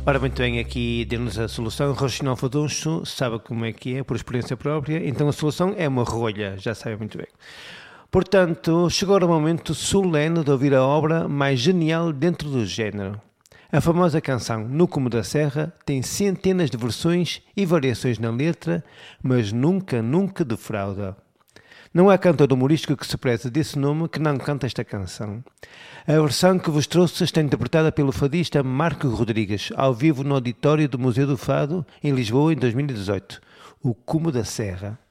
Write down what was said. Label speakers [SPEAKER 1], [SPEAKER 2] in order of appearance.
[SPEAKER 1] Ora, muito bem, aqui deu-nos a solução. Rochinol Fadoncho sabe como é que é, por experiência própria. Então a solução é uma rolha, já sabe muito bem. Portanto, chegou o momento solene de ouvir a obra mais genial dentro do género. A famosa canção No Cume da Serra tem centenas de versões e variações na letra, mas nunca defrauda. Não há cantor humorístico que se preze desse nome que não canta esta canção. A versão que vos trouxe está interpretada pelo fadista Marco Rodrigues, ao vivo no auditório do Museu do Fado, em Lisboa, em 2018. O Cume da Serra.